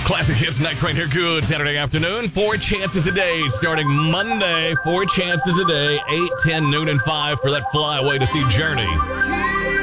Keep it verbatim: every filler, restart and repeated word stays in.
Classic Hits Night Train here. Good Saturday afternoon. Four chances a day starting Monday. Four chances a day, eight, ten, noon, and five for that fly away to see Journey.